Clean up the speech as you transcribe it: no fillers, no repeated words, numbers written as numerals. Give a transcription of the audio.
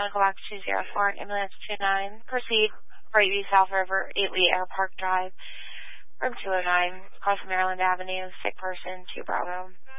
Medical Box 204, Ambulance 29, proceed, Brightview South River, 8 Lee Air Park Drive, room 209, across Maryland Avenue, sick person, 2 Bravo.